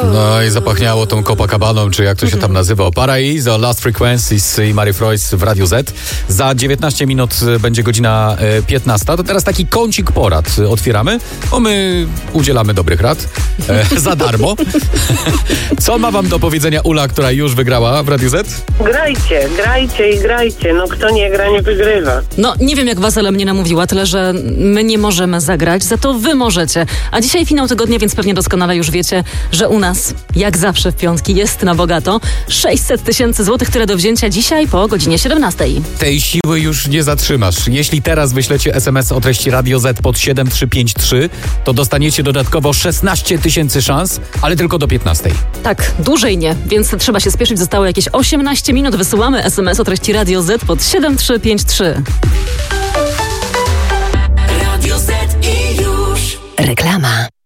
No i zapachniało tą Copacabaną, czy jak to się tam nazywa. Paraiso, Last Frequencies i Mary Froist w Radiu Z. Za 19 minut będzie godzina 15. To teraz taki kącik porad otwieramy, bo my udzielamy dobrych rad za darmo. Co ma wam do powiedzenia Ula, która już wygrała w Radiu Z? Grajcie i grajcie. No kto nie gra, nie wygrywa. No, nie wiem jak was, ale mnie namówiła, tyle że my nie możemy zagrać, za to wy możecie. A dzisiaj finał tygodnia, więc pewnie doskonale już wiecie, że u nas, jak zawsze w piątki, jest na bogato. 600 000 złotych, tyle do wzięcia dzisiaj po godzinie 17. Tej siły już nie zatrzymasz. Jeśli teraz wyślecie SMS o treści Radio Z pod 7353, to dostaniecie dodatkowo 16 000 szans, ale tylko do 15. Tak, dłużej nie, więc trzeba się spieszyć. Zostało jakieś 18 minut. Wysyłamy SMS o treści Radio Z pod 7353. Radio Z i już. Reklama.